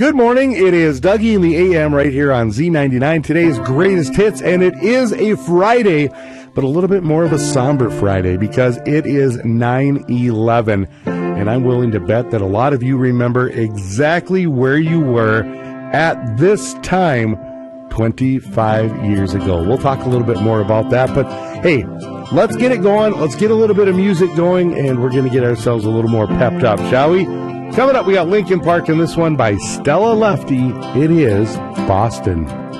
Good morning. It is Dougie in the AM right here on Z99, today's greatest hits, and it is a Friday, but a little bit more of a somber Friday because it is 9/11, and I'm willing to bet that a lot of you remember exactly where you were at this time 25 years ago. We'll talk a little bit more about that, but hey, let's get it going. Let's get a little bit of music going, and we're going to get ourselves a little more pepped up, shall we? Coming up, we got Linkin Park in this one by Stella Lefty. It is Boston.